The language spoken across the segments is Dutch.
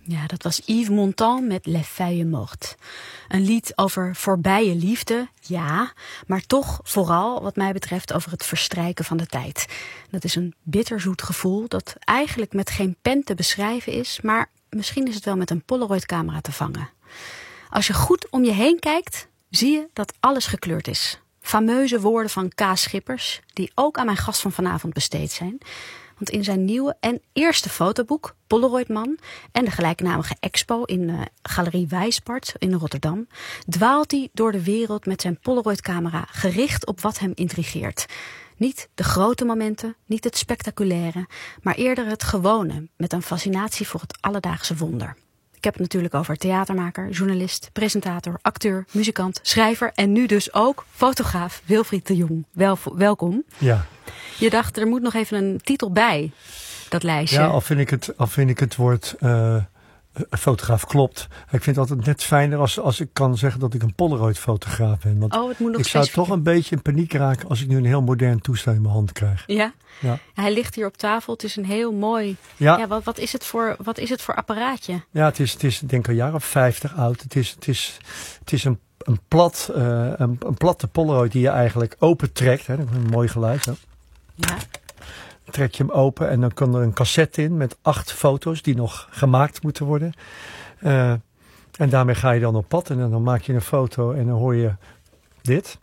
Ja, dat was Yves Montand met Les Feuilles Mortes. Een lied over voorbije liefde, ja, maar toch vooral wat mij betreft over het verstrijken van de tijd. Dat is een bitterzoet gevoel dat eigenlijk met geen pen te beschrijven is, maar misschien is het wel met een Polaroid-camera te vangen. Als je goed om je heen kijkt, zie je dat alles gekleurd is. Fameuze woorden van K. Schippers, die ook aan mijn gast van vanavond besteed zijn. Want in zijn nieuwe en eerste fotoboek, Polaroidman, en de gelijknamige expo in Galerie Wijspart in Rotterdam, dwaalt hij door de wereld met zijn Polaroid-camera gericht op wat hem intrigeert. Niet de grote momenten, niet het spectaculaire, maar eerder het gewone, met een fascinatie voor het alledaagse wonder. Ik heb het natuurlijk over theatermaker, journalist, presentator, acteur, muzikant, schrijver en nu dus ook fotograaf Wilfried de Jong. Welkom. Ja. Je dacht, er moet nog even een titel bij, dat lijstje. Ja, al vind ik het woord fotograaf klopt. Ik vind het altijd net fijner als ik kan zeggen dat ik een Polaroid-fotograaf ben. Want het moet nog ik zou toch een beetje in paniek raken als ik nu een heel modern toestel in mijn hand krijg. Ja? Ja. Hij ligt hier op tafel. Het is een heel mooi... Ja. Ja, wat is het voor apparaatje? Ja, het is denk ik een jaar of 50 oud. Het is een platte Polaroid die je eigenlijk opentrekt. Hè. Dat is een mooi geluid. Hè. Ja. Trek je hem open en dan kan er een cassette in met 8 foto's die nog gemaakt moeten worden. En daarmee ga je dan op pad en dan maak je een foto en dan hoor je dit.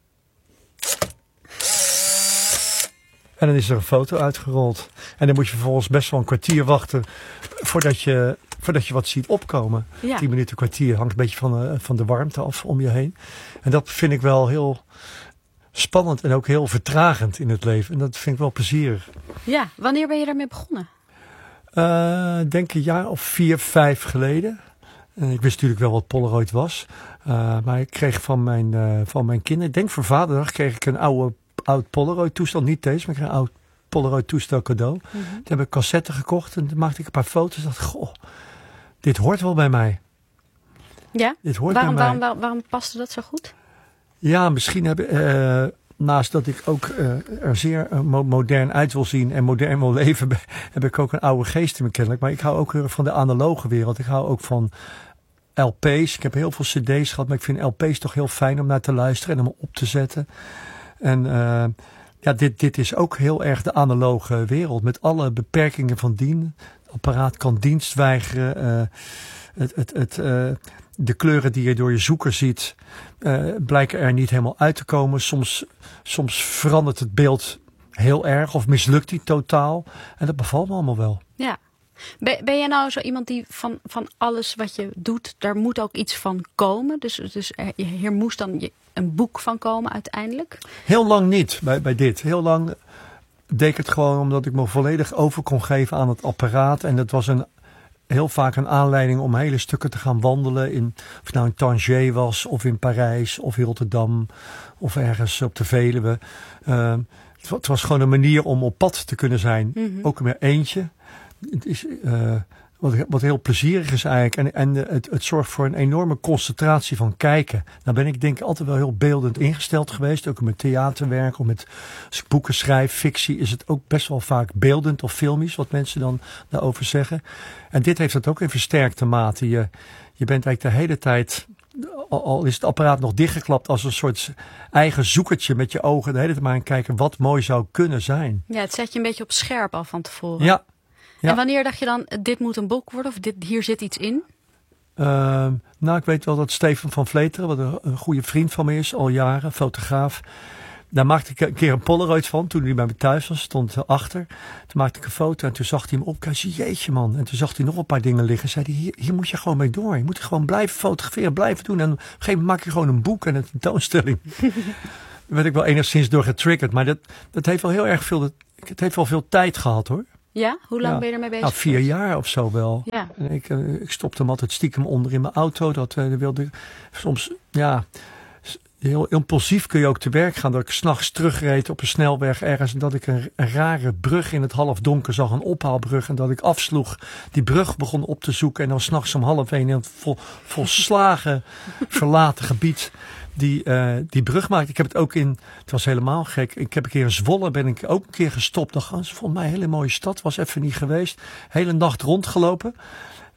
En dan is er een foto uitgerold. En dan moet je vervolgens best wel een kwartier wachten voordat je wat ziet opkomen. Ja. 10 minuten, kwartier, hangt een beetje van de warmte af om je heen. En dat vind ik wel heel spannend en ook heel vertragend in het leven. En dat vind ik wel plezierig. Ja, wanneer ben je daarmee begonnen? Denk een jaar of 4, 5 geleden. En ik wist natuurlijk wel wat Polaroid was. Maar ik kreeg van mijn kinderen, ik denk voor Vaderdag, kreeg ik een oud Polaroid toestel. Niet deze, maar ik kreeg een oud Polaroid toestel cadeau. Mm-hmm. Toen heb ik cassetten gekocht en toen maakte ik een paar foto's. En dacht, goh, dit hoort wel bij mij. Ja? Dit hoort bij mij. Waarom paste dat zo goed? Ja, misschien naast dat ik ook er zeer modern uit wil zien en modern wil leven, heb ik ook een oude geest in me kennelijk. Maar ik hou ook van de analoge wereld. Ik hou ook van LP's. Ik heb heel veel cd's gehad, maar ik vind LP's toch heel fijn om naar te luisteren en om op te zetten. En ja, dit is ook heel erg de analoge wereld met alle beperkingen van dien. Het apparaat kan dienst weigeren. De kleuren die je door je zoeker ziet, blijken er niet helemaal uit te komen. Soms verandert het beeld heel erg of mislukt die totaal. En dat bevalt me allemaal wel. Ja. Ben jij nou zo iemand die van alles wat je doet, daar moet ook iets van komen? Dus hier moest dan een boek van komen uiteindelijk? Heel lang niet bij dit. Heel lang deed ik het gewoon omdat ik me volledig over kon geven aan het apparaat. En dat was heel vaak een aanleiding om hele stukken te gaan wandelen. Of het nou in Tanger was, of in Parijs, of in Rotterdam, of ergens op de Veluwe. Het was gewoon een manier om op pad te kunnen zijn. Mm-hmm. Ook maar eentje. Het is wat heel plezierig is eigenlijk. En het zorgt voor een enorme concentratie van kijken. Nou ben ik denk ik altijd wel heel beeldend ingesteld geweest. Ook met theaterwerk of als ik boeken schrijf, fictie, is het ook best wel vaak beeldend of filmisch. Wat mensen dan daarover zeggen. En dit heeft het ook in versterkte mate. Je bent eigenlijk de hele tijd, al is het apparaat nog dichtgeklapt, als een soort eigen zoekertje met je ogen. De hele tijd maar aan kijken wat mooi zou kunnen zijn. Ja, het zet je een beetje op scherp al van tevoren. Ja. Ja. En wanneer dacht je dan, dit moet een boek worden of hier zit iets in? Nou, ik weet wel dat Steven van Vleteren, wat een goede vriend van me is, al jaren, fotograaf. Daar maakte ik een keer een Polaroid van, toen hij bij me thuis was, stond achter. Toen maakte ik een foto en toen zag hij hem op. Hij zei, jeetje man. En toen zag hij nog een paar dingen liggen. Zei hij, hier moet je gewoon mee door. Je moet gewoon blijven fotograferen, blijven doen. En op een gegeven moment maak je gewoon een boek en een tentoonstelling. Daar werd ik wel enigszins door getriggerd. Maar dat heeft wel heel erg veel, het heeft wel veel tijd gehad hoor. Ja? Hoe lang ben je ermee bezig? Nou, 4 jaar of zo wel. Ja. En ik stopte hem altijd stiekem onder in mijn auto. Dat wilde soms, ja, heel impulsief kun je ook te werk gaan. Dat ik 's nachts terugreed op een snelweg ergens. En dat ik een rare brug in het halfdonker zag. Een ophaalbrug. En dat ik afsloeg. Die brug begon op te zoeken. En dan 's nachts om 12:30 in het volslagen verlaten gebied. Die brug maakte. Ik heb het ook het was helemaal gek. Ik heb een keer in Zwolle ben ik ook een keer gestopt. Dat is volgens mij een hele mooie stad. Was even niet geweest. Hele nacht rondgelopen.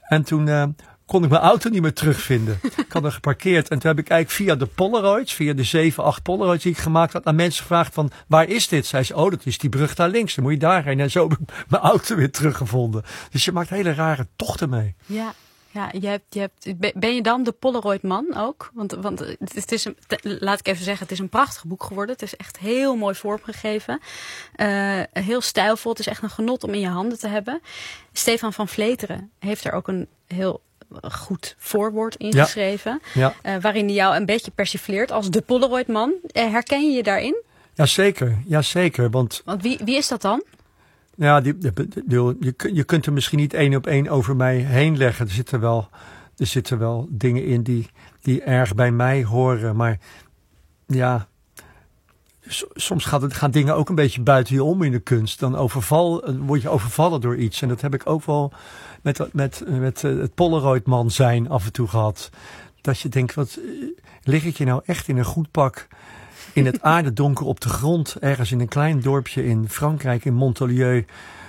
En toen kon ik mijn auto niet meer terugvinden. Ik had hem geparkeerd. En toen heb ik eigenlijk via de Polaroids, via de 7, 8 Polaroids die ik gemaakt had, aan mensen gevraagd van, waar is dit? Zei ze, dat is die brug daar links. Dan moet je daarheen. En zo heb ik mijn auto weer teruggevonden. Dus je maakt hele rare tochten mee. Ja. Ja, ben je dan de Polaroid-man ook? Want het is laat ik even zeggen, het is een prachtig boek geworden. Het is echt heel mooi vormgegeven. Heel stijlvol. Het is echt een genot om in je handen te hebben. Stefan van Vleteren heeft er ook een heel goed voorwoord in geschreven. Ja. Waarin hij jou een beetje persifleert als de Polaroid-man. Herken je je daarin? Jazeker. Want wie is dat dan? Ja, je kunt er misschien niet 1 op 1 over mij heen leggen. Er zitten wel dingen in die erg bij mij horen. Maar ja, soms gaan dingen ook een beetje buiten je om in de kunst. Dan word je overvallen door iets. En dat heb ik ook wel met het Polaroid-man zijn af en toe gehad. Dat je denkt, wat lig ik je nou echt in een goed pak in het aardedonker op de grond, ergens in een klein dorpje in Frankrijk, in Montpellier,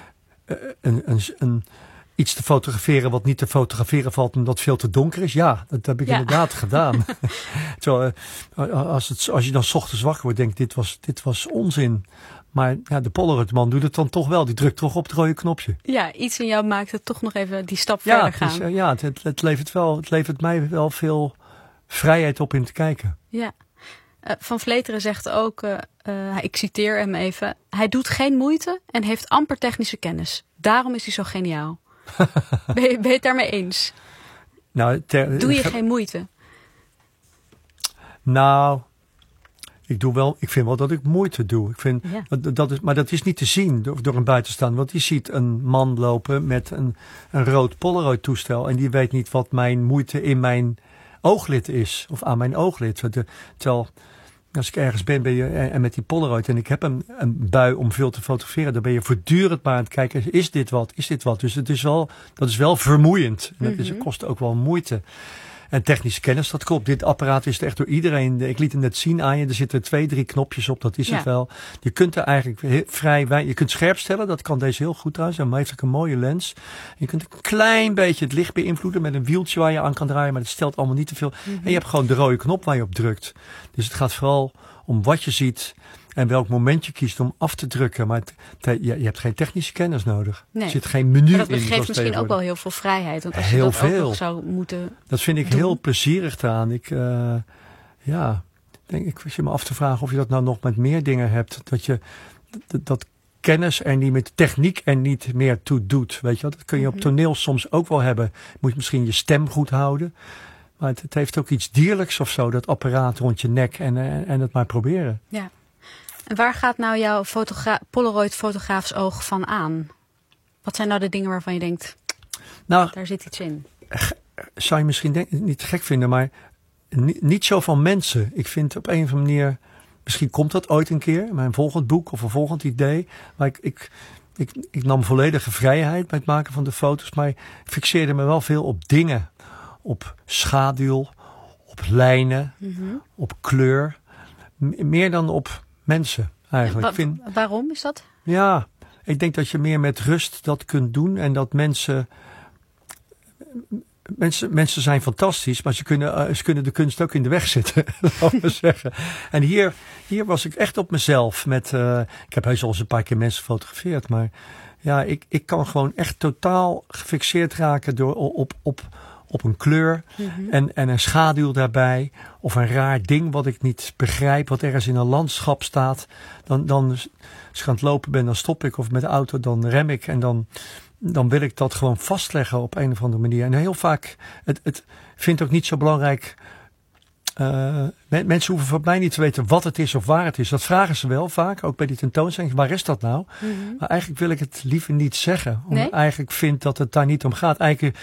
iets te fotograferen wat niet te fotograferen valt omdat het veel te donker is. Ja, dat heb ik inderdaad gedaan. Terwijl, als je dan 's ochtends wakker wordt, denk ik, dit was onzin. Maar ja, de Polaroid-man doet het dan toch wel. Die drukt toch op het rode knopje. Ja, iets in jou maakt het toch nog even die stap verder gaan. Het levert mij wel veel vrijheid op in te kijken. Ja. Van Vleteren zegt ook, ik citeer hem even, hij doet geen moeite en heeft amper technische kennis. Daarom is hij zo geniaal. Ben je het daarmee eens? Nou, doe je geen moeite? Nou, ik vind wel dat ik moeite doe. Maar dat is niet te zien door een buitenstaander. Want die ziet een man lopen met een rood Polaroid toestel en die weet niet wat mijn moeite in mijn ooglid is, of aan mijn ooglid. Terwijl, als ik ergens ben en met die Polaroid en ik heb een bui om veel te fotograferen, dan ben je voortdurend maar aan het kijken, is dit wat? Dus dat is wel vermoeiend. En dat kost ook wel moeite. En technische kennis, dat klopt. Dit apparaat is echt door iedereen. Ik liet het net zien aan je. Er zitten 2, 3 knopjes op, dat is het wel. Je kunt er eigenlijk je kunt scherp stellen, dat kan deze heel goed trouwens. En heeft ook een mooie lens. Je kunt een klein beetje het licht beïnvloeden met een wieltje waar je aan kan draaien, maar dat stelt allemaal niet te veel. En je hebt gewoon de rode knop waar je op drukt. Dus het gaat vooral om wat je ziet en welk moment je kiest om af te drukken. Maar je hebt geen technische kennis nodig. Nee. Er zit geen menu in. Maar dat geeft misschien ook wel heel veel vrijheid. Want als heel je dat veel. ook nog zou moeten Dat vind ik doen. heel plezierig eraan. Ik zit me af te vragen of je dat nou nog met meer dingen hebt. Dat je dat kennis er niet met techniek er niet meer toe doet. Weet je wat? Dat kun je op toneel soms ook wel hebben. Moet je misschien je stem goed houden. Maar het heeft ook iets dierlijks of zo. Dat apparaat rond je nek en het maar proberen. Ja. En waar gaat nou jouw Polaroid-fotograafs oog van aan? Wat zijn nou de dingen waarvan je denkt, daar zit iets in? Zou je misschien niet gek vinden, maar niet zo van mensen. Ik vind op een of andere manier, misschien komt dat ooit een keer, mijn volgend boek of een volgend idee. Maar ik nam volledige vrijheid bij het maken van de foto's, maar ik fixeerde me wel veel op dingen. Op schaduw, op lijnen, op kleur. Meer dan op mensen eigenlijk. Waarom is dat? Ja, ik denk dat je meer met rust dat kunt doen. En dat mensen zijn fantastisch, maar ze kunnen de kunst ook in de weg zitten. Laten we zeggen. En hier was ik echt op mezelf. Ik heb heus al eens een paar keer mensen gefotografeerd. Maar ja, ik kan gewoon echt totaal gefixeerd raken door op een kleur en een schaduw daarbij. Of een raar ding wat ik niet begrijp. Wat ergens in een landschap staat. Dan als ik aan het lopen ben, dan stop ik. Of met de auto, dan rem ik. En dan wil ik dat gewoon vastleggen op een of andere manier. En heel vaak, het vindt ook niet zo belangrijk. Mensen hoeven van mij niet te weten wat het is of waar het is. Dat vragen ze wel vaak, ook bij die tentoonstelling. Waar is dat nou? Maar eigenlijk wil ik het liever niet zeggen. Omdat ik eigenlijk vind dat het daar niet om gaat. Eigenlijk